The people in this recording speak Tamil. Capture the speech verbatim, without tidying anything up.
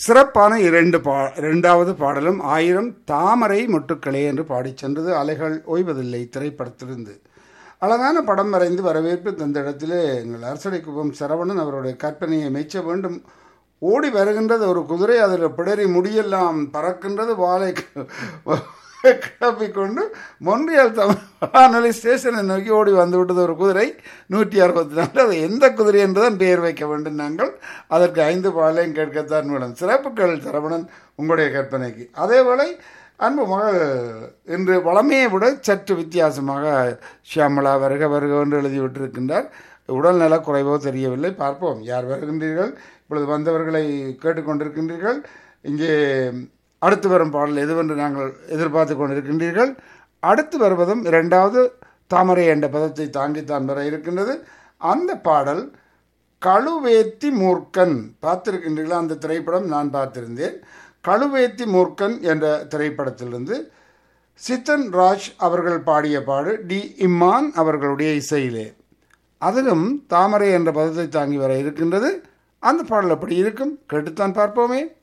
சிறப்பான இரண்டு பா இரண்டாவது பாடலும் ஆயிரம் தாமரை மொட்டுக்களே என்று பாடிச் சென்றது. அலைகள் ஓய்வதில்லை திரைப்படத்திலிருந்து அழகான படம் வரைந்து வரவேற்பு தந்த இடத்திலே எங்கள் அரசடை குப்பம் சரவணன் அவருடைய கற்பனையை மெச்ச வேண்டும். ஓடி வருகின்றது ஒரு குதிரை, அதில் பிடரி முடியெல்லாம் பறக்கின்றது, வாழை கிளப்பிக்கொண்டு மொன்றியால் தமிழ் ஸ்டேஷனை நோக்கி ஓடி வந்துவிட்டது ஒரு குதிரை நூற்றி அறுபத்தி நாலு. அது எந்த குதிரை என்றுதான் பெயர் வைக்க வேண்டும். நாங்கள் அதற்கு ஐந்து பாலையும் கேட்கத்தான் வேணும். சிறப்புகள் சரவணன் உங்களுடைய கற்பனைக்கு. அதேவேளை அன்பு மகள் இன்று வளமையை விட சற்று வித்தியாசமாக ஷியாமலா வருக வருக என்று எழுதிவிட்டிருக்கின்றார். உடல் நல குறைவோ தெரியவில்லை. பார்ப்போம் யார் வருகின்றீர்கள். இப்பொழுது வந்தவர்களை கேட்டுக்கொண்டிருக்கின்றீர்கள். இங்கே அடுத்து வரும் பாடல் எதுவென்று நாங்கள் எதிர்பார்த்து கொண்டிருக்கின்றீர்கள். அடுத்து வருவதும் இரண்டாவது தாமரை என்ற பதத்தை தாங்கித்தான் வர இருக்கின்றது. அந்த பாடல் கழுவேத்தி மூர்க்கன் பார்த்திருக்கின்றீர்களா? அந்த திரைப்படம் நான் பார்த்திருந்தேன். கழுவேத்தி மூர்க்கன் என்ற திரைப்படத்திலிருந்து சித்தன் ராஜ் அவர்கள் பாடிய பாடு டி இம்மான் அவர்களுடைய இசையிலே. அதிலும் தாமரை என்ற பதத்தை தாங்கி வர இருக்கின்றது. அந்த பாடல் எப்படி இருக்கும் கேட்டுத்தான் பார்ப்போமே.